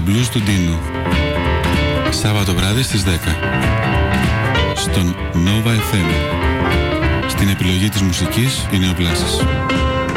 blues του Ντίνου. Σάββατο βράδυ στις 10 στον Nova FM. Στην επιλογή της μουσικής είναι ο Βλάσης.